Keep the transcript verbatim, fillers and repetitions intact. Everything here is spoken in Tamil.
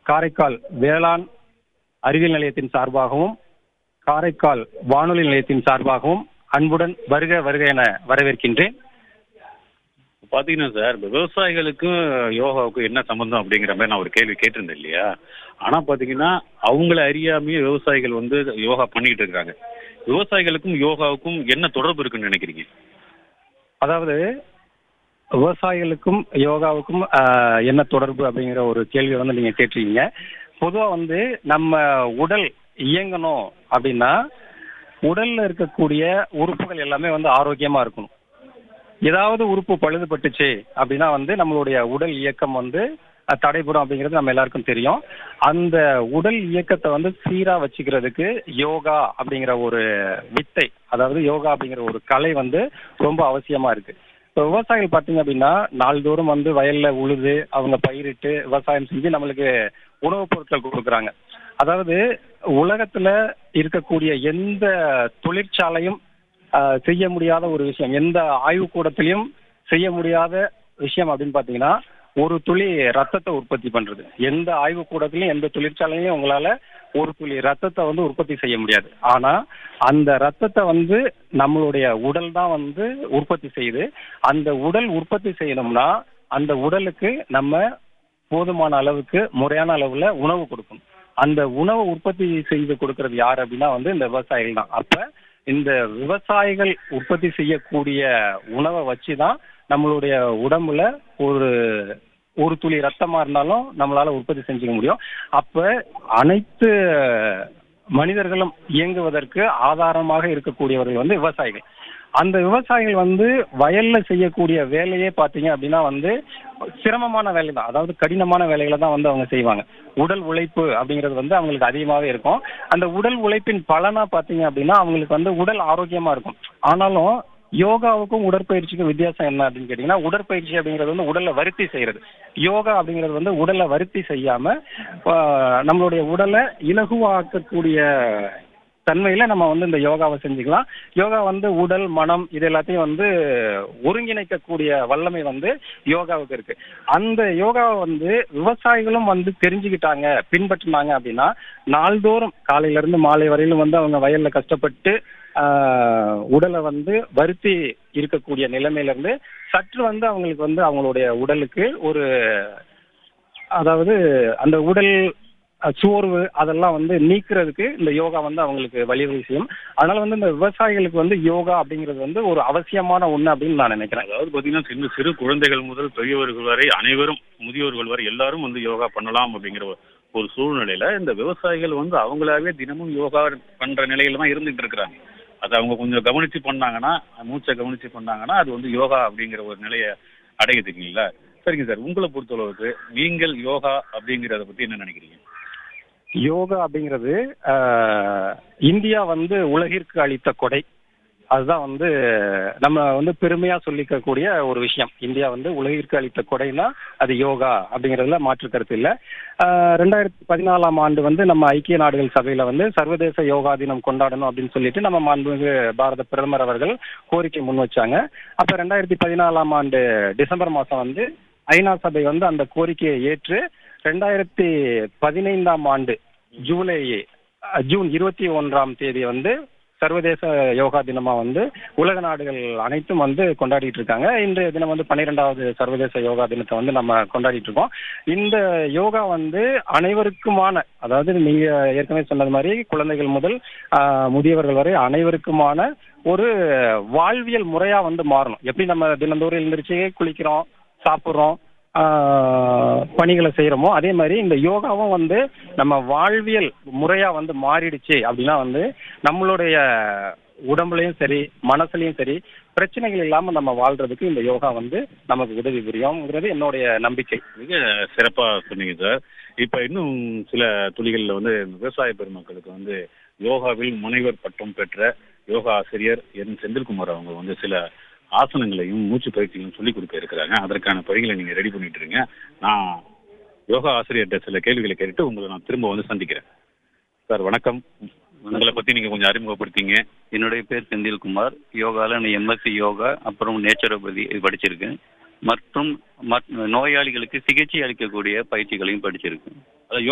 காரைக்கால் வேளாண் அறிவியல் நிலையத்தின் சார்பாகவும் காரைக்கால் வானொலி நிலையத்தின் சார்பாகவும் அன்புடன் வருக வருக என வரவேற்கின்றேன். பாத்தீங்கன்னா சார், இந்த விவசாயிகளுக்கும் யோகாவுக்கும் என்ன சம்பந்தம் அப்படிங்கிற மாதிரி நான் ஒரு கேள்வி கேட்டிருந்தேன் இல்லையா? ஆனா பாத்தீங்கன்னா அவங்கள அறியாமையே விவசாயிகள் வந்து யோகா பண்ணிட்டு இருக்காங்க. விவசாயிகளுக்கும் யோகாவுக்கும் என்ன தொடர்பு இருக்குன்னு நினைக்கிறீங்க? அதாவது விவசாயிகளுக்கும் யோகாவுக்கும் ஆஹ், என்ன தொடர்பு அப்படிங்கிற ஒரு கேள்வியை வந்து நீங்க கேட்டிருக்கீங்க. பொதுவா வந்து நம்ம உடல் இயங்கணும் அப்படின்னா உடல்ல இருக்கக்கூடிய உறுப்புகள் எல்லாமே வந்து ஆரோக்கியமா இருக்கணும். ஏதாவது உறுப்பு பழுதுபட்டுச்சு அப்படின்னா வந்து நம்மளுடைய உடல் இயக்கம் வந்து அஹ், தடைபடும் அப்படிங்கிறது நம்ம எல்லாருக்கும் தெரியும். அந்த உடல் இயக்கத்தை வந்து சீரா வச்சுக்கிறதுக்கு யோகா அப்படிங்கிற ஒரு வித்தை, அதாவது யோகா அப்படிங்கிற ஒரு கலை வந்து ரொம்ப அவசியமா இருக்கு. இப்போ விவசாயிகள் பார்த்தீங்க அப்படின்னா நாள்தோறும் வந்து வயல்ல உழுது அவங்க பயிரிட்டு விவசாயம் செஞ்சு நம்மளுக்கு உணவுப் பொருட்கள் கொடுக்குறாங்க. அதாவது உலகத்துல இருக்கக்கூடிய எந்த தொழிற்சாலையும் ஆஹ், செய்ய முடியாத ஒரு விஷயம், எந்த ஆய்வுக்கூடத்திலையும் செய்ய முடியாத விஷயம் அப்படின்னு பாத்தீங்கன்னா ஒரு துளி ரத்தத்தை உற்பத்தி பண்றது. எந்த ஆய்வுக்கூடத்திலையும் எந்த தொழிற்சாலையிலையும் உங்களால ஒரு துளி ரத்தத்தை வந்து உற்பத்தி செய்ய முடியாது. ஆனா அந்த ரத்தத்தை வந்து நம்மளுடைய உடல் தான் வந்து உற்பத்தி செய்யுது. அந்த உடல் உற்பத்தி செய்யணும்னா அந்த உடலுக்கு நம்ம போதுமான அளவுக்கு முறையான அளவுல உணவு கொடுக்கணும். அந்த உணவை உற்பத்தி செய்து கொடுக்கறது யார் அப்படின்னா வந்து இந்த விவசாயிகள் தான். அப்ப இந்த விவசாயிகள் உற்பத்தி செய்யக்கூடிய உணவை வச்சுதான் நம்மளுடைய உடம்புல ஒரு ஒரு துளி ரத்தமா இருந்தாலும் நம்மளால உற்பத்தி செஞ்சுக்க முடியும். அப்ப அனைத்து மனிதர்களும் இயங்குவதற்கு ஆதாரமாக இருக்கக்கூடியவர்கள் வந்து விவசாயிகள். அந்த விவசாயிகள் வந்து வயல்ல செய்யக்கூடிய வேலையே பாத்தீங்க அப்படின்னா வந்து சிரமமான வேலை தான், அதாவது கடினமான வேலைகளை தான் வந்து அவங்க செய்வாங்க. உடல் உழைப்பு அப்படிங்கிறது வந்து அவங்களுக்கு அதிகமாகவே இருக்கும். அந்த உடல் உழைப்பின் பலனா பாத்தீங்க அப்படின்னா அவங்களுக்கு வந்து உடல் ஆரோக்கியமா இருக்கும். ஆனாலும் யோகாவுக்கும் உடற்பயிற்சிக்கும் வித்தியாசம் என்ன அப்படின்னு கேட்டீங்கன்னா, உடற்பயிற்சி அப்படிங்கிறது வந்து உடலை வருத்தி செய்யறது. யோகா அப்படிங்கிறது வந்து உடலை வருத்தி செய்யாம ஆஹ், நம்மளுடைய உடலை இலகுவாக்கக்கூடிய தன்மையில நம்ம வந்து இந்த யோகாவை செஞ்சுக்கலாம். யோகா வந்து உடல் மனம் இது எல்லாத்தையும் வந்து ஒருங்கிணைக்கக்கூடிய வல்லமை வந்து யோகாவுக்கு இருக்கு. அந்த யோகாவை வந்து விவசாயிகளும் வந்து தெரிஞ்சுக்கிட்டாங்க, பின்பற்றினாங்க அப்படின்னா நாள்தோறும் காலையில இருந்து மாலை வரையிலும் வந்து அவங்க வயல்ல கஷ்டப்பட்டு ஆஹ், உடலை வந்து வருத்தி இருக்கக்கூடிய நிலைமையில இருந்து சற்று வந்து அவங்களுக்கு வந்து அவங்களுடைய உடலுக்கு ஒரு, அதாவது அந்த உடல் அஹ், சோர்வு அதெல்லாம் வந்து நீக்கிறதுக்கு இந்த யோகா வந்து அவங்களுக்கு வழிவகை செய்யும். அதனால வந்து இந்த விவசாயிகளுக்கு வந்து யோகா அப்படிங்கிறது வந்து ஒரு அவசியமான ஒண்ணு அப்படின்னு நான் நினைக்கிறேன். அதாவது பாத்தீங்கன்னா சின்ன சிறு குழந்தைகள் முதல் பெரியவர்கள் வரை அனைவரும், முதியோர்கள் வரை எல்லாரும் வந்து யோகா பண்ணலாம் அப்படிங்கிற ஒரு ஒரு சூழ்நிலையில இந்த விவசாயிகள் வந்து அவங்களாவே தினமும் யோகா பண்ற நிலையில தான் இருந்துட்டு இருக்கிறாங்க. அதை அவங்க கொஞ்சம் கவனிச்சு பண்ணாங்கன்னா, மூச்சை கவனிச்சு பண்ணாங்கன்னா அது வந்து யோகா அப்படிங்கிற ஒரு நிலையை அடையுதுங்களா? சரிங்க சார், உங்களை பொறுத்தளவுக்கு நீங்கள் யோகா அப்படிங்கிறத பத்தி என்ன நினைக்கிறீங்க? யோகா அப்படிங்கிறது ஆஹ், இந்தியா வந்து உலகிற்கு அளித்த கொடை. அதுதான் வந்து நம்ம வந்து பெருமையா சொல்லிக்கக்கூடிய ஒரு விஷயம். இந்தியா வந்து உலகிற்கு அளித்த கொடைனா அது யோகா அப்படிங்கிறதுல மாற்று கருத்து இல்லை. ஆஹ், ரெண்டாயிரத்தி பதினாலாம் ஆண்டு வந்து நம்ம ஐக்கிய நாடுகள் சபையில வந்து சர்வதேச யோகா தினம் கொண்டாடணும் அப்படின்னு சொல்லிட்டு நம்ம மாண்புமிகு பாரத பிரதமர் அவர்கள் கோரிக்கை முன் வச்சாங்க. அப்ப ரெண்டாயிரத்தி பதினாலாம் ஆண்டு டிசம்பர் மாசம் வந்து ஐநா சபை வந்து அந்த கோரிக்கையை ஏற்று ரெண்டாயிரத்தி பதினைந்தாம் ஆண்டு ஜூலை அஹ், ஜூன் இருபத்தி ஒன்றாம் தேதி வந்து சர்வதேச யோகா தினமா வந்து உலக நாடுகள் அனைத்தும் வந்து கொண்டாடிட்டு இருக்காங்க. இன்றைய தினம் வந்து பன்னிரெண்டாவது சர்வதேச யோகா தினத்தை வந்து நம்ம கொண்டாடிட்டு இருக்கோம். இந்த யோகா வந்து அனைவருக்குமான, அதாவது நீங்க ஏற்கனவே சொன்னது மாதிரி குழந்தைகள் முதல் ஆஹ், முதியவர்கள் வரை அனைவருக்குமான ஒரு வாழ்வியல் முறையா வந்து மாறணும். எப்படி நம்ம தினந்தோறும் எழுந்திரிச்சு குளிக்கிறோம், சாப்பிட்றோம், ஆஹ், பணிகளை செய்யறோமோ அதே மாதிரி இந்த யோகாவும் வந்து நம்ம வாழ்வியல் முறையா வந்து மாறிடுச்சு அப்படின்னா வந்து நம்மளுடைய உடம்புலையும் சரி மனசுலையும் சரி பிரச்சனைகள் இல்லாம நம்ம வாழ்றதுக்கு இந்த யோகா வந்து நமக்கு உதவி புரியும்ங்கிறது என்னுடைய நம்பிக்கை. மிக சிறப்பா சொன்னீங்க சார். இப்ப இன்னும் சில துளிகள்ல வந்து விவசாய பெருமக்களுக்கு வந்து யோகாவில் முனைவர் பட்டம் பெற்ற யோகா ஆசிரியர் என் செந்தில்குமார் அவங்க வந்து சில ஆசனங்களையும் மூச்சு பயிற்சிகளையும் சொல்லிக் கொடுக்க இருக்கிறாங்க. அதற்கான பணிகளை நீங்க ரெடி பண்ணிட்டு இருங்க. நான் யோகா ஆசிரியர்கிட்ட சில கேள்விகளை கேட்டுட்டு உங்களை நான் திரும்ப வந்து சந்திக்கிறேன். சார் வணக்கம், உங்களை பத்தி நீங்க கொஞ்சம் அறிமுகப்படுத்திங்க. என்னுடைய பேர் செந்தில்குமார். யோகாவில் நான் எம்எஸ்சி யோகா அப்புறம் நேச்சுரோபதி படிச்சிருக்கேன். மற்றும் நோயாளிகளுக்கு சிகிச்சை அளிக்கக்கூடிய பயிற்சிகளையும் படிச்சிருக்கேன்.